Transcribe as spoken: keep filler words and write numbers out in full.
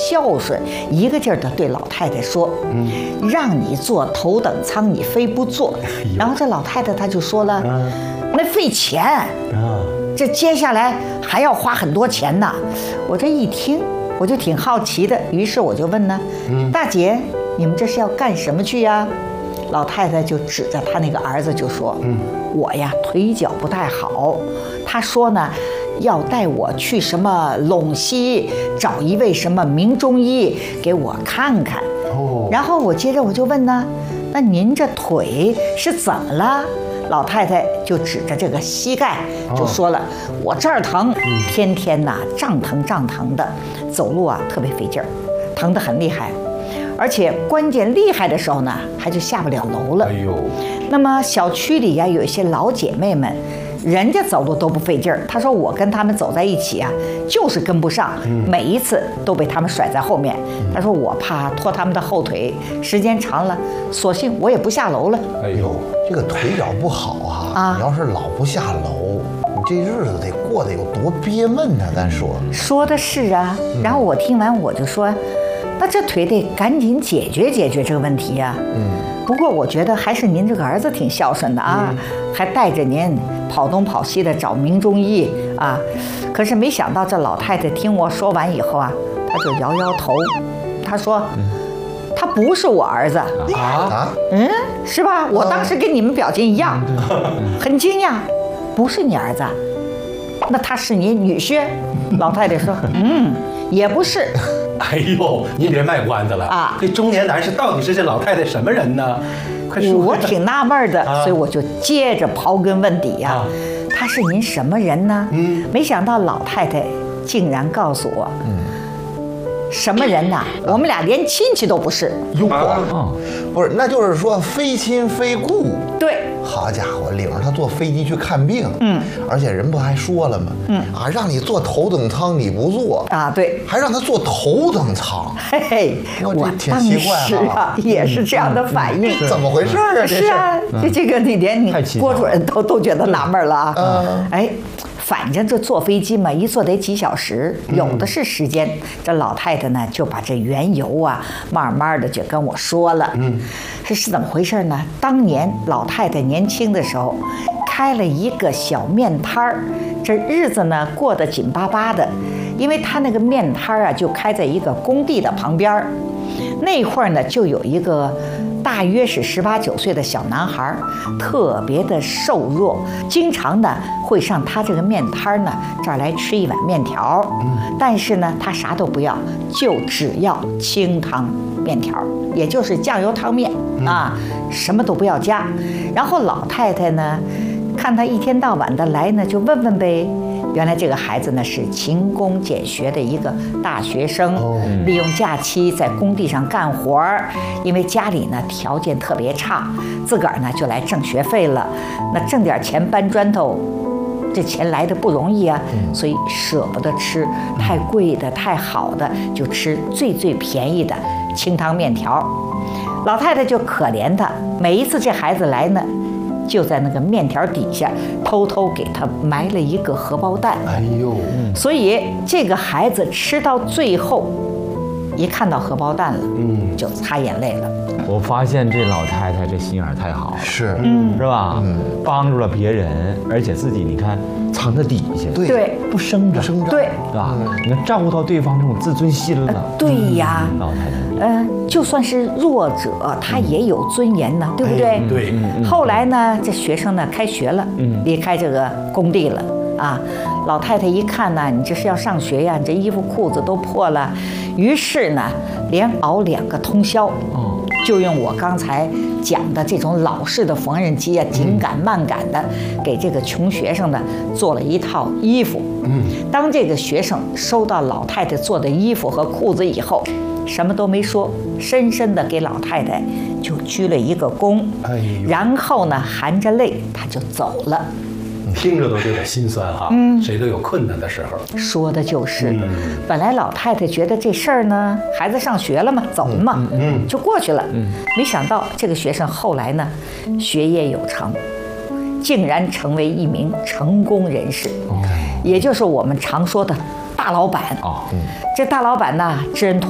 孝顺，一个劲儿的对老太太说：“嗯，让你坐头等舱，你非不坐。哎”然后这老太太她就说了：“嗯、那费钱啊，这接下来还要花很多钱呢。”我这一听，我就挺好奇的，于是我就问呢：“嗯、大姐，你们这是要干什么去呀？”老太太就指着她那个儿子就说：“嗯，我呀腿脚不太好，她说呢。”要带我去什么陇西找一位什么名中医给我看看。哦，然后我接着我就问呢，那您这腿是怎么了？老太太就指着这个膝盖就说了，哦、我这儿疼，天天呐胀疼胀疼的，走路啊特别费劲儿，疼得很厉害。而且关键厉害的时候呢，还就下不了楼了。哎呦，那么小区里呀、啊、有一些老姐妹们。人家走路都不费劲儿，她说我跟他们走在一起啊，就是跟不上，每一次都被他们甩在后面。她说我怕拖他们的后腿，时间长了，索性我也不下楼了。 哎呦，这个腿脚不好啊，啊你要是老不下楼，你这日子得过得有多憋闷呢？咱说说的是啊，然后我听完我就说，那这腿得赶紧解决解决这个问题呀、啊。嗯，不过我觉得还是您这个儿子挺孝顺的啊，嗯、还带着您跑东跑西的找名中医啊。可是没想到这老太太听我说完以后啊，她就摇摇头，她说：“嗯、他不是我儿子啊，嗯，是吧？我当时跟你们表情一样，很惊讶，不是你儿子，那他是你女婿？”老太太说：“嗯，也不是。” 哎呦，您别卖关子了啊！这中年男士到底是这老太太什么人呢？快说！ 我挺纳闷的，啊、所以我就接着刨根问底呀、啊。啊、他是您什么人呢？嗯，没想到老太太竟然告诉我，嗯，什么人呐？我们俩连亲戚都不是。 哟，啊、不是，那就是说非亲非故。 对。 好家伙，领着他坐飞机去看病，嗯，而且人不还说了吗？嗯啊，让你坐头等舱你不坐啊，对， 还让他坐头等舱， 嘿嘿， 我这挺奇怪啊，也是这样的反应， 怎么回事啊？ 是啊，这这个你连你郭主任都都觉得纳闷了啊，嗯，哎。反正这坐飞机嘛，一坐得几小时，有的是时间。嗯、这老太太呢，就把这缘由啊，慢慢的就跟我说了。嗯，这是怎么回事呢？当年老太太年轻的时候，开了一个小面摊儿，这日子呢过得紧巴巴的，因为她那个面摊儿啊，就开在一个工地的旁边儿。那会儿呢，就有一个大约是十八九岁的小男孩，特别的瘦弱，经常呢会上他这个面摊呢这儿来吃一碗面条，但是呢他啥都不要，就只要清汤面条，也就是酱油汤面啊，什么都不要加。然后老太太呢，看他一天到晚的来呢，就问问呗。原来这个孩子呢是勤工俭学的一个大学生，利用假期在工地上干活儿，因为家里呢条件特别差，自个儿呢就来挣学费了。那挣点钱搬砖头，这钱来的不容易啊，所以舍不得吃太贵的、太好的，就吃最最便宜的清汤面条。老太太就可怜他，每一次这孩子来呢，就在那个面条底下偷偷给他埋了一个荷包蛋。哎呦，所以这个孩子吃到最后，一看到荷包蛋了，嗯，就擦眼泪了。 我发现这老太太这心眼太好了， 是， 嗯，是吧？嗯，帮助了别人，而且自己你看藏在底下， 对， 不声张， 声张， 对， 是吧？你看照顾到对方这种自尊心了， 对呀， 老太太， 呃，就算是弱者，他也有尊严呢，对不对？ 对。 后来呢，这学生呢开学了，离开这个工地了。啊，老太太一看呢，你这是要上学呀，你这衣服裤子都破了，于是呢，连熬两个通宵，就用我刚才讲的这种老式的缝纫机啊，紧赶慢赶的，给这个穷学生呢做了一套衣服。嗯，当这个学生收到老太太做的衣服和裤子以后，什么都没说，深深的给老太太就鞠了一个躬，哎呦，然后呢，含着泪他就走了。 听着都有点心酸哈，嗯，谁都有困难的时候。 说的就是，嗯、本来老太太觉得这事儿呢，孩子上学了嘛，走了嘛，嗯，就过去了。嗯，没想到这个学生后来呢，学业有成，竟然成为一名成功人士，哦、也就是我们常说的大老板。哦，嗯，这大老板呢，知恩图